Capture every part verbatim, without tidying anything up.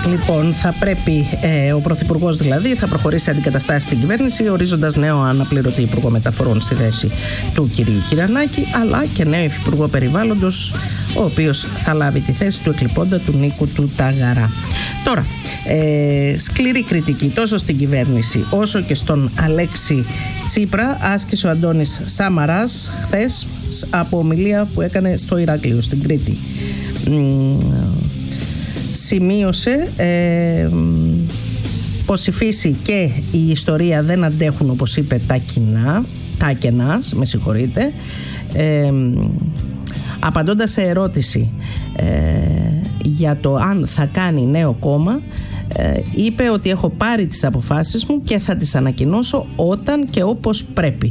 Λοιπόν, θα πρέπει ε, ο Πρωθυπουργός δηλαδή θα προχωρήσει σε αντικαταστάσεις στην κυβέρνηση, ορίζοντας νέο αναπληρωτή Υπουργό Μεταφορών στη θέση του κυρίου Κυρανάκη, αλλά και νέο Υφυπουργό Περιβάλλοντος, ο οποίος θα λάβει τη θέση του εκλειπώντα του Νίκου του Ταγαρά. Τώρα, ε, σκληρή κριτική τόσο στην κυβέρνηση όσο και στον Αλέξη Τσίπρα άσκησε ο Αντώνης Σαμαράς χθες από ομιλία που έκανε στο Ηράκλειο, στην Κρήτη. Σημείωσε ε, πως η φύση και η ιστορία δεν αντέχουν, όπως είπε, τα κοινά, τα κενά, με συγχωρείτε, ε, απαντώντας σε ερώτηση ε, για το αν θα κάνει νέο κόμμα, ε, είπε ότι έχω πάρει τις αποφάσεις μου και θα τις ανακοινώσω όταν και όπως πρέπει.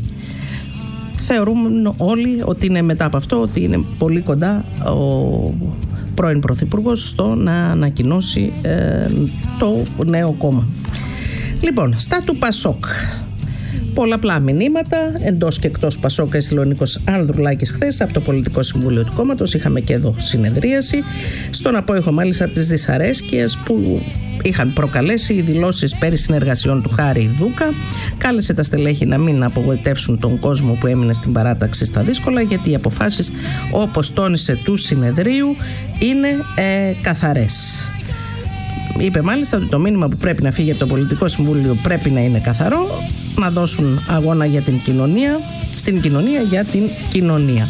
Θεωρούμε όλοι ότι είναι μετά από αυτό, ότι είναι πολύ κοντά ο πρώην Πρωθυπουργός στο να ανακοινώσει ε, το νέο κόμμα. Λοιπόν, στα του Πασόκ. Πολλαπλά μηνύματα εντός και εκτός Πασόκ έστειλε ο Νίκος Ανδρουλάκης χθες από το Πολιτικό Συμβούλιο του κόμματος. Είχαμε και εδώ συνεδρίαση. Στον απόϊχο μάλιστα τις δυσαρέσκειες που είχαν προκαλέσει οι δηλώσεις περί συνεργασιών του Χάρη Δούκα. Κάλεσε τα στελέχη να μην απογοητεύσουν τον κόσμο που έμεινε στην παράταξη στα δύσκολα, γιατί οι αποφάσεις, όπως τόνισε, του συνεδρίου είναι ε, καθαρές. Είπε μάλιστα ότι το μήνυμα που πρέπει να φύγει από το Πολιτικό Συμβούλιο πρέπει να είναι καθαρό, να δώσουν αγώνα για την κοινωνία, στην κοινωνία για την κοινωνία.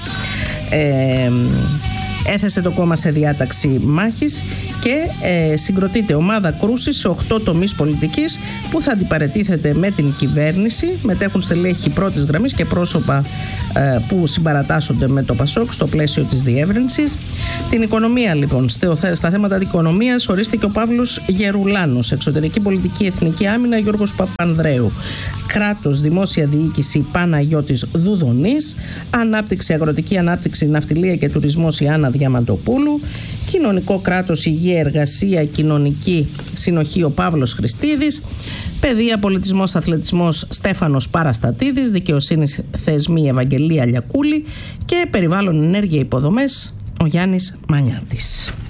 Ε, έθεσε το κόμμα σε διάταξη μάχης και ε, συγκροτείται ομάδα κρούσης σε οκτώ τομείς πολιτικής που θα αντιπαρατίθεται με την κυβέρνηση. Μετέχουν στελέχη πρώτης γραμμής και πρόσωπα ε, που συμπαρατάσσονται με το Πασόκ στο πλαίσιο της διεύρυνσης. Την οικονομία, λοιπόν, στα θέματα της οικονομίας ορίστηκε ο Παύλος Γερουλάνος. Εξωτερική πολιτική, εθνική άμυνα Γιώργος Παπανδρέου. Κράτος, δημόσια διοίκηση Παναγιώτης Δουδονής. Ανάπτυξη, αγροτική ανάπτυξη, ναυτιλία και τουρισμός Ιάννα Διαμαντοπούλου. Κοινωνικό κράτος, υγεία, εργασία, κοινωνική συνοχή ο Παύλος Χριστίδης. Παιδεία, πολιτισμός, αθλητισμός Στέφανος Παραστατίδης. Δικαιοσύνης, θεσμοί Ευαγγελία Λιακούλη. Και περιβάλλον, ενέργεια, υποδομές ο Γιάννης Μανιάτης.